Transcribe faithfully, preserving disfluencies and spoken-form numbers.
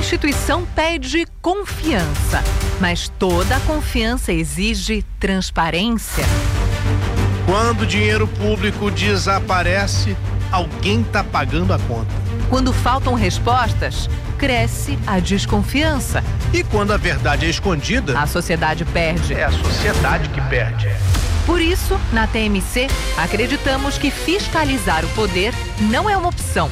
instituição pede confiança, mas toda confiança exige transparência. Quando o dinheiro público desaparece, alguém está pagando a conta. Quando faltam respostas, cresce a desconfiança. E quando a verdade é escondida, a sociedade perde. É a sociedade que perde. Por isso, na T M C, acreditamos que fiscalizar o poder não é uma opção,